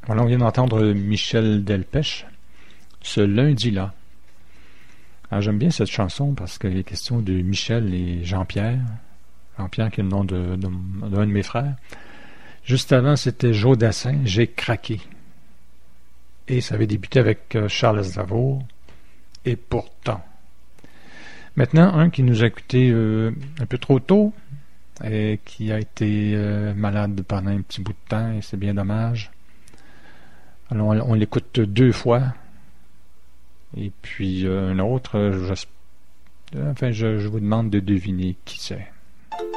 Voilà, on vient d'entendre Michel Delpech, ce lundi-là. Alors, j'aime bien cette chanson parce qu'il est question de Michel et Jean-Pierre. Jean-Pierre qui est le nom d'un de mes frères. Juste avant, c'était Joe Dassin, J'ai craqué. Et ça avait débuté avec Charles Aznavour. Et pourtant. Maintenant, un qui nous a quittés un peu trop tôt et qui a été malade pendant un petit bout de temps et c'est bien dommage. Alors, on l'écoute 2 fois. Et puis un autre, je vous demande de deviner qui c'est.